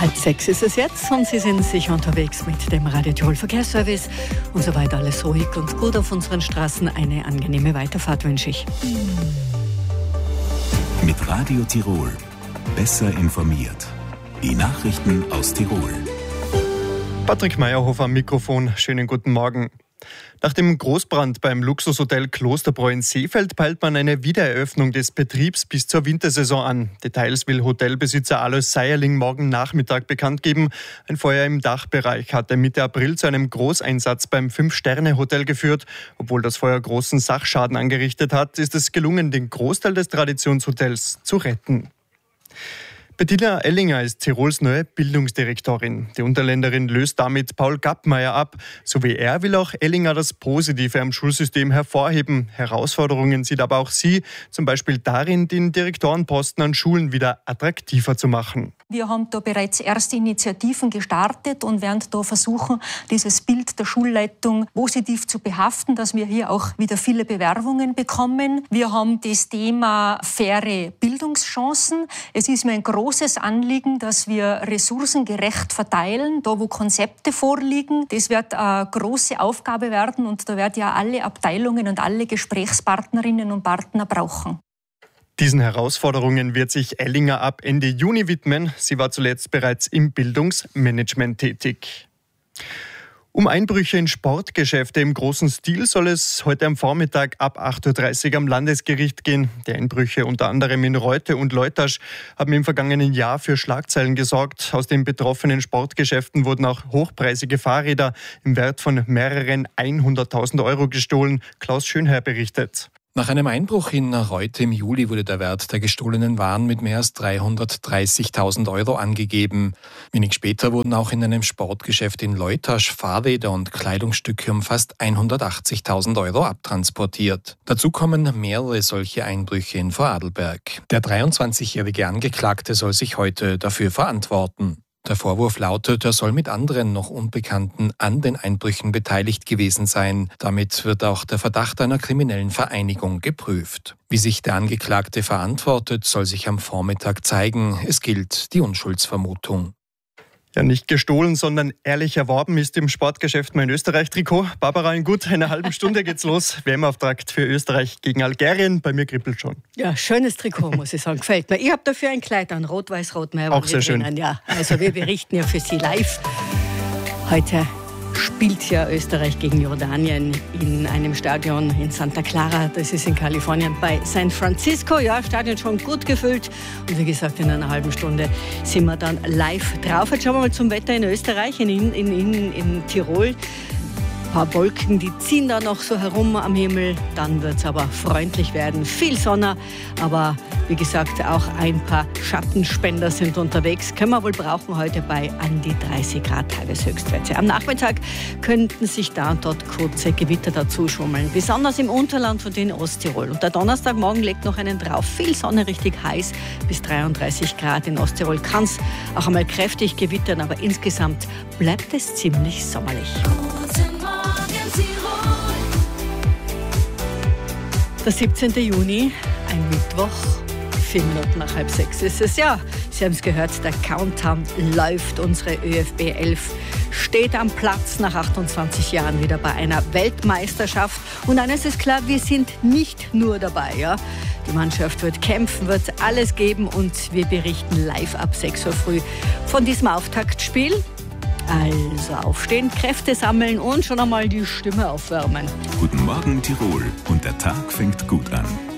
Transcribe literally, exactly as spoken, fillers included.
Halb sechs ist es jetzt und Sie sind sicher unterwegs mit dem Radio Tirol Verkehrsservice. Und soweit alles ruhig und gut auf unseren Straßen. Eine angenehme Weiterfahrt wünsche ich. Mit Radio Tirol. Besser informiert. Die Nachrichten aus Tirol. Patrick Meyerhofer am Mikrofon. Schönen guten Morgen. Nach dem Großbrand beim Luxushotel Klosterbräu in Seefeld peilt man eine Wiedereröffnung des Betriebs bis zur Wintersaison an. Details will Hotelbesitzer Alois Seierling morgen Nachmittag bekannt geben. Ein Feuer im Dachbereich hatte Mitte April zu einem Großeinsatz beim Fünf-Sterne-Hotel geführt. Obwohl das Feuer großen Sachschaden angerichtet hat, ist es gelungen, den Großteil des Traditionshotels zu retten. Bettina Ellinger ist Tirols neue Bildungsdirektorin. Die Unterländerin löst damit Paul Gappmeier ab. So wie er will auch Ellinger das Positive am Schulsystem hervorheben. Herausforderungen sieht aber auch sie, zum Beispiel darin, den Direktorenposten an Schulen wieder attraktiver zu machen. Wir haben da bereits erste Initiativen gestartet und werden da versuchen, dieses Bild der Schulleitung positiv zu behaften, dass wir hier auch wieder viele Bewerbungen bekommen. Wir haben das Thema faire Bildungschancen. Es ist mir ein großes Anliegen, dass wir Ressourcen gerecht verteilen, da wo Konzepte vorliegen. Das wird eine große Aufgabe werden und da werden ja alle Abteilungen und alle Gesprächspartnerinnen und Partner brauchen. Diesen Herausforderungen wird sich Ellinger ab Ende Juni widmen. Sie war zuletzt bereits im Bildungsmanagement tätig. Um Einbrüche in Sportgeschäfte im großen Stil soll es heute am Vormittag ab acht Uhr dreißig am Landesgericht gehen. Die Einbrüche unter anderem in Reute und Leutasch haben im vergangenen Jahr für Schlagzeilen gesorgt. Aus den betroffenen Sportgeschäften wurden auch hochpreisige Fahrräder im Wert von mehreren hunderttausend Euro gestohlen. Klaus Schönherr berichtet. Nach einem Einbruch in Reute im Juli wurde der Wert der gestohlenen Waren mit mehr als dreihundertdreißigtausend Euro angegeben. Wenig später wurden auch in einem Sportgeschäft in Leutasch Fahrräder und Kleidungsstücke um fast hundertachtzigtausend Euro abtransportiert. Dazu kommen mehrere solche Einbrüche in Vorarlberg. Der dreiundzwanzigjährige Angeklagte soll sich heute dafür verantworten. Der Vorwurf lautet, er soll mit anderen noch Unbekannten an den Einbrüchen beteiligt gewesen sein. Damit wird auch der Verdacht einer kriminellen Vereinigung geprüft. Wie sich der Angeklagte verantwortet, soll sich am Vormittag zeigen. Es gilt die Unschuldsvermutung. Ja, nicht gestohlen, sondern ehrlich erworben ist im Sportgeschäft mein Österreich-Trikot. Barbara, in gut einer halben Stunde geht's los. W M-Auftakt für Österreich gegen Algerien. Bei mir kribbelt schon. Ja, schönes Trikot, muss ich sagen. Gefällt mir. Ich habe dafür ein Kleid an, rot-weiß-rot. Auch sehr schön. Ja, also wir berichten ja für Sie live. Heute spielt ja Österreich gegen Jordanien in einem Stadion in Santa Clara. Das ist in Kalifornien bei San Francisco. Ja, Stadion schon gut gefüllt. Und wie gesagt, in einer halben Stunde sind wir dann live drauf. Jetzt schauen wir mal zum Wetter in Österreich, in, in, in, in Tirol. Ein paar Wolken, die ziehen da noch so herum am Himmel. Dann wird es aber freundlich werden. Viel Sonne, aber wie gesagt, auch ein paar Schattenspender sind unterwegs. Können wir wohl brauchen heute bei an die dreißig Grad Tageshöchstwerte. Am Nachmittag könnten sich da und dort kurze Gewitter dazu schummeln. Besonders im Unterland und in Osttirol. Und der Donnerstagmorgen legt noch einen drauf. Viel Sonne, richtig heiß, bis dreiunddreißig Grad. In Osttirol kann es auch einmal kräftig gewittern, aber insgesamt bleibt es ziemlich sommerlich. Der siebzehnten Juni, ein Mittwoch, vier Minuten nach halb sechs ist es. Ja, Sie haben es gehört, der Countdown läuft. Unsere ÖFB elf steht am Platz nach achtundzwanzig Jahren wieder bei einer Weltmeisterschaft. Und eines ist klar, wir sind nicht nur dabei. Ja? Die Mannschaft wird kämpfen, wird alles geben und wir berichten live ab sechs Uhr früh von diesem Auftaktspiel. Also aufstehen, Kräfte sammeln und schon einmal die Stimme aufwärmen. Guten Morgen Tirol und der Tag fängt gut an.